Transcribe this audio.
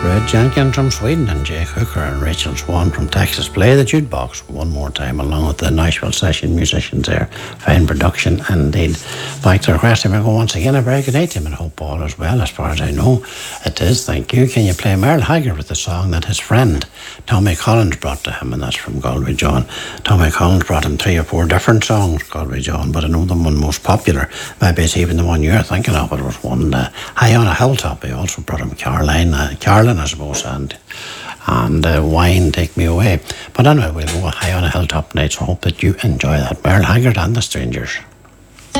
Red Jenkins from Sweden and Jake Hooker and Rachel Swan from Texas play the jukebox one more time along with the Nashville session musicians there. Fine production indeed. Back to the question, we go once again. A very good night to him and hope all is well as far as I know. It is, thank you. Can you play Merle Haggard with the song that his friend Tommy Collins brought to him, and that's from Galway John. Tommy Collins brought him 3 or 4 different songs, Galway John, but I know the one most popular, maybe it's even the one you're thinking of, it was one High on a Hilltop. He also brought him Carolyn I suppose, and Wine Take Me Away. But anyway, we'll go High on a Hilltop tonight, so I hope that you enjoy that. Merle Haggard and the Strangers.